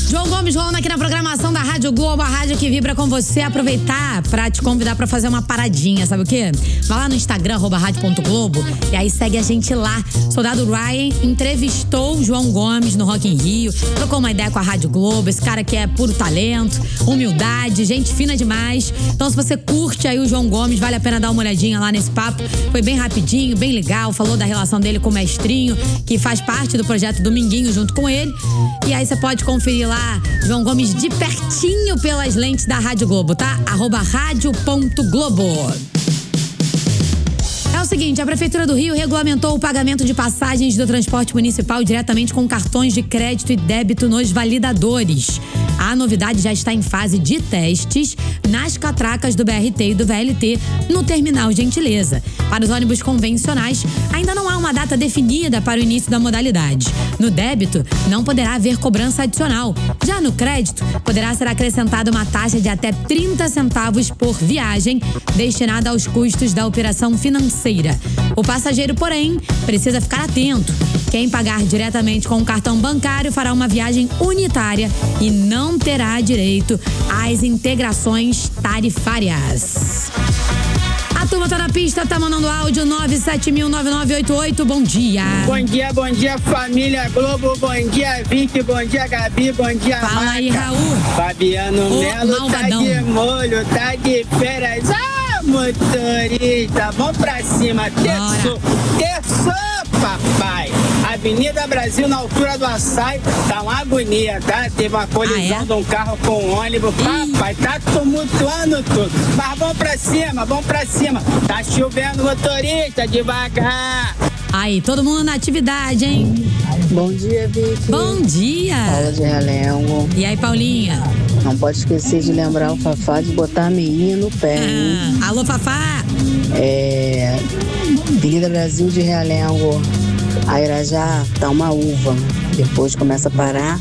João Gomes rolando aqui na programação da Rádio Globo, a rádio que vibra com você. Aproveitar pra te convidar pra fazer uma paradinha, sabe o quê? Vai lá no Instagram, @radio.globo, e aí segue a gente lá. Soldado Ryan entrevistou o João Gomes no Rock in Rio, trocou uma ideia com a Rádio Globo. Esse cara que é puro talento, humildade, gente fina demais. Então, se você curte aí o João Gomes, vale a pena dar uma olhadinha lá nesse papo. Foi bem rapidinho, bem legal. Falou da relação dele com o Mestrinho, que faz parte do projeto Dominguinho junto com ele. E aí você pode conferir lá João Gomes de pertinho pelas lentes da Rádio Globo, tá? @radio.globo. É o seguinte, a Prefeitura do Rio regulamentou o pagamento de passagens do transporte municipal diretamente com cartões de crédito e débito nos validadores. A novidade já está em fase de testes nas catracas do BRT e do VLT no Terminal Gentileza. Para os ônibus convencionais, ainda não há uma data definida para o início da modalidade. No débito, não poderá haver cobrança adicional. Já no crédito, poderá ser acrescentada uma taxa de até 30 centavos por viagem, destinada aos custos da operação financeira. O passageiro, porém, precisa ficar atento. Quem pagar diretamente com o cartão bancário fará uma viagem unitária e não terá direito às integrações tarifárias. A turma tá na pista, tá mandando áudio 970009988. Bom dia. Bom dia, família Globo. Bom dia, Vicky. Bom dia, Gabi. Bom dia, Fala Marca. aí, Raul. Fabiano Melo malvadão. tá de molho, tá de férias. Motorista, vamos pra cima. Terçou, papai. Avenida Brasil, na altura do Açaí, tá uma agonia, tá? Teve uma colisão de um carro com um ônibus. Papai, tá tumultuando tudo. Mas vamos pra cima. Tá chovendo, motorista, devagar. Aí, todo mundo na atividade, hein? Bom dia, Vicky. Bom dia. Paula de Realengo. E aí, Paulinha? Não pode esquecer de lembrar o Fafá de botar a meinha no pé, hein? Alô, Fafá. Avenida Brasil de Realengo. A Irajá tá uma uva. Depois começa a parar.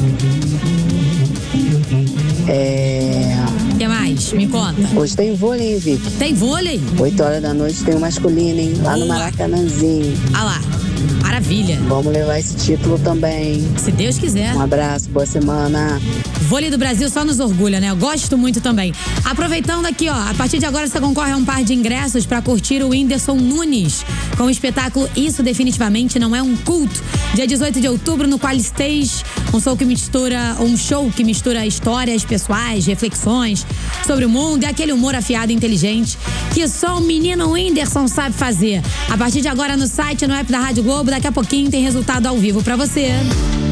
O que mais? Me conta. Hoje tem vôlei, hein, Vicky? Tem vôlei? 8 horas da noite tem o masculino, hein? Lá no Maracanãzinho. Ah lá. Maravilha. Vamos levar esse título também. Se Deus quiser. Um abraço, boa semana. Vôlei do Brasil só nos orgulha, né? Eu gosto muito também. Aproveitando aqui, ó, a partir de agora você concorre a um par de ingressos para curtir o Whindersson Nunes com o espetáculo Isso Definitivamente Não É um Culto. Dia 18 de outubro no Qual Stage, um show que mistura histórias pessoais, reflexões sobre o mundo e aquele humor afiado e inteligente que só o menino Whindersson sabe fazer. A partir de agora no site, no app da Rádio Globo, daqui a pouquinho tem resultado ao vivo para você.